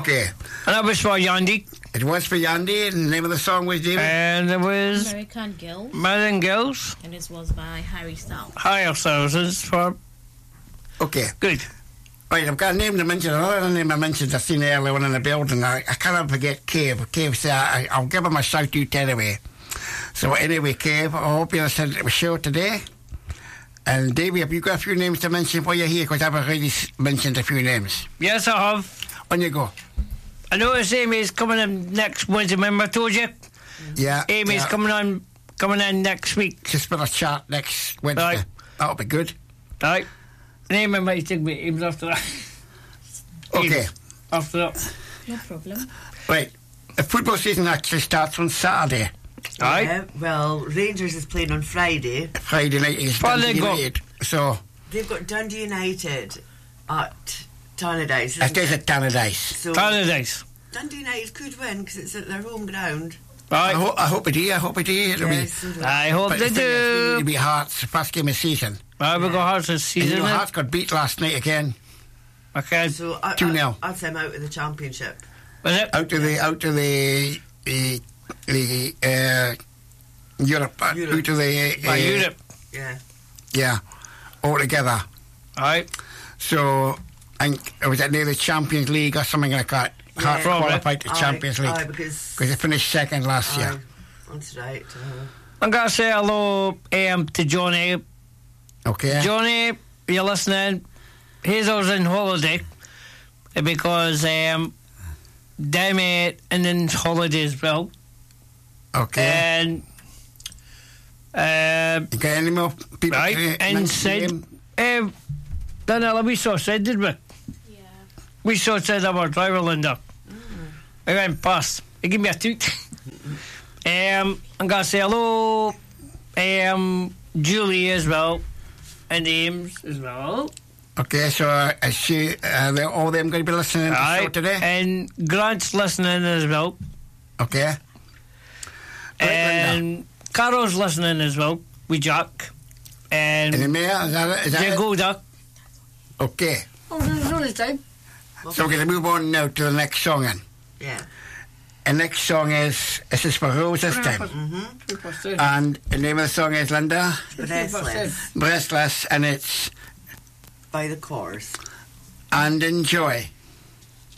Okay. And that was for Yandy. It was for Yandy, and the name of the song was, David? And it was American Girls. American Girls. And it was by Harry Styles. Higher Thousands for... Okay. Good. Right, I've got a name to mention. Another name I mentioned I've seen earlier on in the building. I cannot forget Cave. Cave said, I'll give him a shout out anyway. So anyway, Cave, I hope you listened to the show today. And Davey, have you got a few names to mention while you're here? Because I've already mentioned a few names. Yes, I have. On you go. I noticed Amy's coming in next Wednesday. Remember I told you? Yeah. Amy's coming in next week. Just for a chat next Wednesday. Right. That'll be good. Right. And Amy might take me Ames after that. Okay. After that. No problem. Right. The football season actually starts on Saturday. Right. Yeah, well, Rangers is playing on Friday. Friday night is Dundee United. So they've got Dundee United at Tannadice. it is at Tannadice. So Tannadice. Dundee United could win because it's at their home ground. Right. I hope it do. Yes, I hope But they the thing is, we need do. to be Hearts first game of the season. Right, we got Hearts this And season. Hearts got beat last night again. Okay. So 2-0. I'd say I'm out of the championship. Was it? Out of the Europe. Out of the Europe. Yeah. altogether. Right. So I think it was at near the Champions League or something like that. Hearts qualified to Champions League because they finished second last year. That's right. I'm going to say hello to Johnny. Okay. Johnny, you're listening. Hazel's on holiday because Demi and in holiday as well. Okay. And you got any more people? right, and said Daniela, we saw said, did we? Yeah. We saw said our driver Linda. I went past. He gave me a toot. I'm gonna say hello Julie as well. And Ames as well. Okay, so is she, they're all them going to be listening to the show today? And Grant's listening as well. Okay. And Carol's listening as well with Jack. And the mayor, is that it? Jagoda. Okay. Oh, there's only time. So we're going to move on now to the next song then. Yeah. The next song is this for Rose this time. Mm-hmm. And the name of the song is, Linda? Breathless. Breathless, and it's By the Chorus. And Enjoy.